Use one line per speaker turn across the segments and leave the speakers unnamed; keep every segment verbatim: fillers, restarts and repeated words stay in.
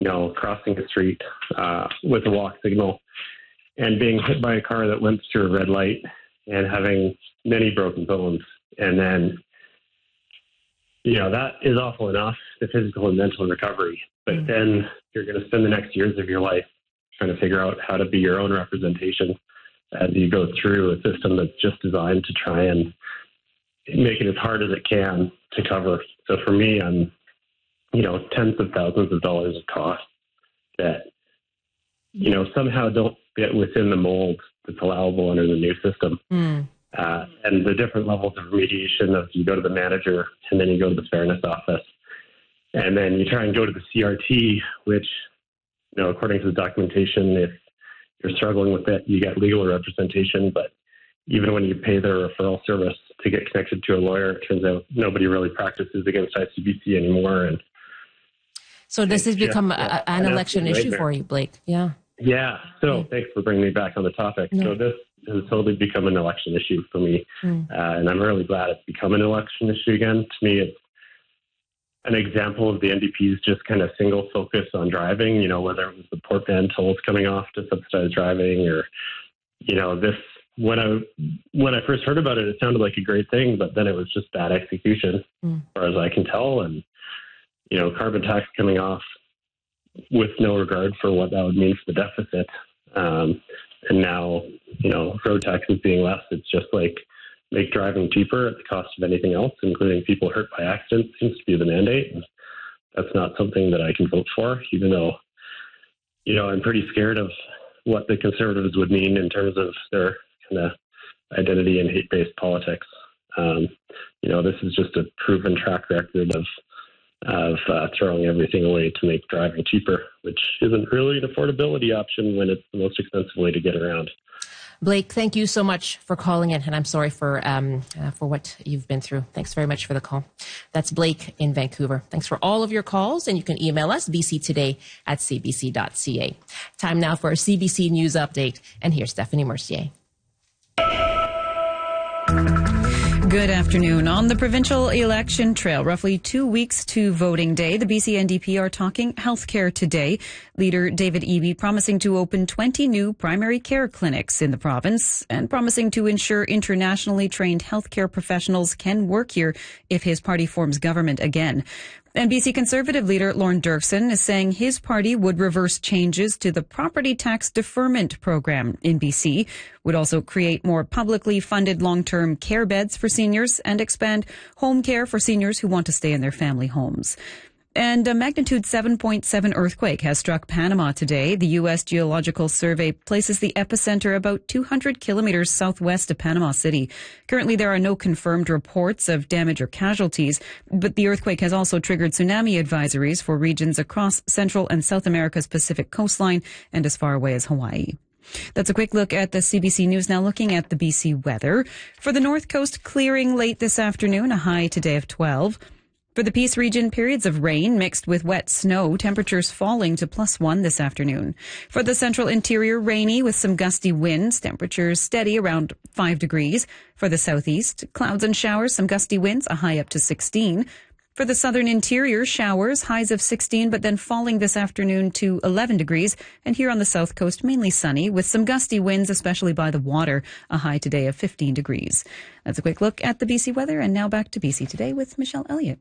you know, crossing the street uh, with a walk signal and being hit by a car that went through a red light and having many broken bones. And then, you know, that is awful enough, the physical and mental recovery. But mm-hmm. then you're going to spend the next years of your life trying to figure out how to be your own representation as you go through a system that's just designed to try and make it as hard as it can to cover. So for me, I'm, you know, tens of thousands of dollars of cost that, you know, somehow don't fit within the mold that's allowable under the new system. Mm. Uh, and the different levels of remediation of you go to the manager and then you go to the fairness office and then you try and go to the C R T, which, you know, according to the documentation, if you're struggling with it, you get legal representation. But even when you pay their referral service to get connected to a lawyer, it turns out nobody really practices against I C B C anymore. And
so this has become just, a, an election issue right for you, Blake. Yeah.
Yeah. So mm. thanks for bringing me back on the topic. Yeah. So this has totally become an election issue for me. Mm. Uh, and I'm really glad it's become an election issue again. To me, it's an example of the N D P's just kind of single focus on driving, you know, whether it was the port van tolls coming off to subsidize driving or, you know, this, when I, when I first heard about it, it sounded like a great thing, but then it was just bad execution mm. as far as I can tell. And, you know, carbon tax coming off with no regard for what that would mean for the deficit. Um, and now, you know, road taxes being less, it's just like make driving cheaper at the cost of anything else, including people hurt by accidents, seems to be the mandate. And that's not something that I can vote for, even though, you know, I'm pretty scared of what the Conservatives would mean in terms of their kind of identity and hate-based politics. Um, you know, this is just a proven track record of of uh, throwing everything away to make driving cheaper, which isn't really an affordability option when it's the most expensive way to get around.
Blake, thank you so much for calling in, and I'm sorry for um, uh, for what you've been through. Thanks very much for the call. That's Blake in Vancouver. Thanks for all of your calls, and you can email us, b c today at c b c dot c a. Time now for a C B C News Update, and here's Stephanie Mercier.
Good afternoon. On the provincial election trail, roughly two weeks to voting day, the B C N D P are talking healthcare today. Leader David Eby promising to open twenty new primary care clinics in the province and promising to ensure internationally trained healthcare professionals can work here if his party forms government again. And B C Conservative leader Lorne Dirksen is saying his party would reverse changes to the property tax deferment program in B C, would also create more publicly funded long-term care beds for seniors and expand home care for seniors who want to stay in their family homes. And a magnitude seven point seven earthquake has struck Panama today. The U S Geological Survey places the epicenter about two hundred kilometers southwest of Panama City. Currently, there are no confirmed reports of damage or casualties, but the earthquake has also triggered tsunami advisories for regions across Central and South America's Pacific coastline and as far away as Hawaii. That's a quick look at the C B C News. Now looking at the B C weather. For the North Coast, clearing late this afternoon, a high today of twelve. For the Peace region, periods of rain mixed with wet snow, temperatures falling to plus one this afternoon. For the central interior, rainy with some gusty winds, temperatures steady around five degrees. For the southeast, clouds and showers, some gusty winds, a high up to sixteen. For the southern interior, showers, highs of sixteen, but then falling this afternoon to eleven degrees. And here on the south coast, mainly sunny with some gusty winds, especially by the water, a high today of fifteen degrees. That's a quick look at the B C weather. And now back to B C Today with Michelle Elliott.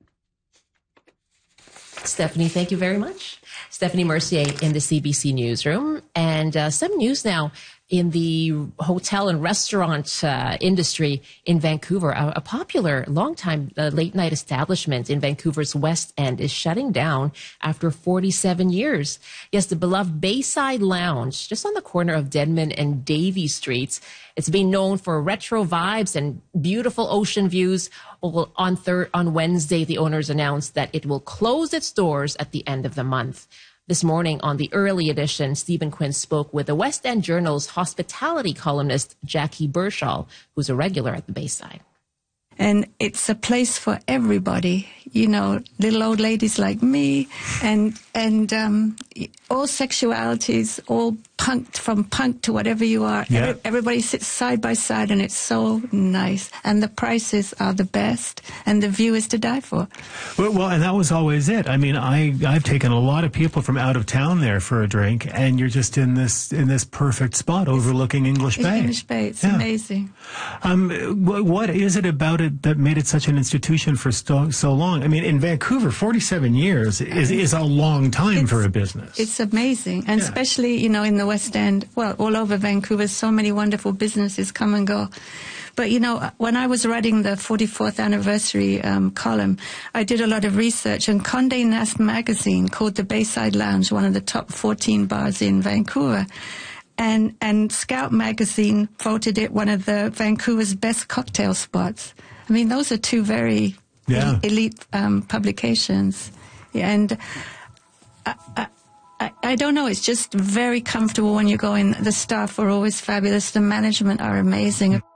Stephanie, thank you very much. Stephanie Mercier in the C B C newsroom. And uh, some news now in the hotel and restaurant uh, industry in Vancouver. A, a popular long-time uh, late-night establishment in Vancouver's West End is shutting down after forty-seven years. Yes, the beloved Bayside Lounge, just on the corner of Denman and Davie Streets. It's been known for retro vibes and beautiful ocean views. Well, on thir- on Wednesday, the owners announced that it will close its doors at the end of the month. This morning on the early edition, Stephen Quinn spoke with the West End Journal's hospitality columnist, Jackie Burchall, who's a regular at the Bayside.
And it's a place for everybody, you know, little old ladies like me, and and um, all sexualities, all punk, from punk to whatever you are.
Yeah.
Every, everybody sits side by side, and it's so nice. And the prices are the best, and the view is to die for.
Well, well, and that was always it. I mean, I I've taken a lot of people from out of town there for a drink, and you're just in this in this perfect spot overlooking English
It's
Bay.
English Bay. It's
Yeah.
amazing.
Um, wh- what is it about it that made it such an institution for so, so long? I mean, in Vancouver, forty-seven years is is a long time
It's-
for a business.
It's amazing. And
Yeah.
especially, you know, in the West End, well, all over Vancouver, so many wonderful businesses come and go. But, you know, when I was writing the forty-fourth anniversary um, column, I did a lot of research, and Condé Nast magazine called the Bayside Lounge one of the top fourteen bars in Vancouver. And, and Scout magazine voted it one of the Vancouver's best cocktail spots. I mean, those are two very
Yeah.
elite um, publications. Yeah, and I, I, I, I don't know, it's just very comfortable when you go in. The staff are always fabulous. The management are amazing.